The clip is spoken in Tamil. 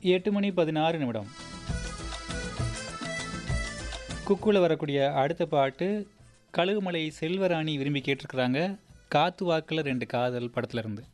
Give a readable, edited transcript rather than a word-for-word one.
8:16 குக்குல வரக்கூடிய அடுத்த பாட்டு கழுகுமலை செல்வராணி விரும்பி கேட்டிருக்கிறாங்க. காத்து வாக்குல 2 காதல் படத்துல இருந்து.